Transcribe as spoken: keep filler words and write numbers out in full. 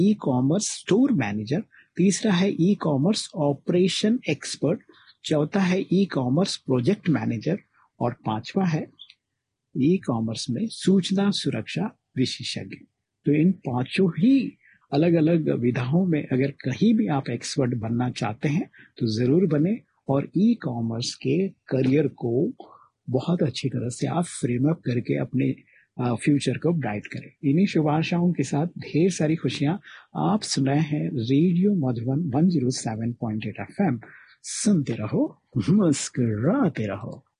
E commerce store manager, तीसरा है e commerce operation expert, चौथा है ई कॉमर्स प्रोजेक्ट मैनेजर और पांचवा है ई कॉमर्स में सूचना सुरक्षा विशेषज्ञ। तो इन पांचों ही अलग अलग विधाओं में अगर कहीं भी आप एक्सपर्ट बनना चाहते हैं तो जरूर बने और ई कॉमर्स के करियर को बहुत अच्छी तरह से आप फ्रेम अप करके अपने फ्यूचर को ब्राइट करें। इन्हीं शुभ आशाओं के साथ ढेर सारी खुशियां। आप सुन रहे हैं radio Madhuban one zero seven point eight F M. सुनते रहो, मुस्कुराते रहो।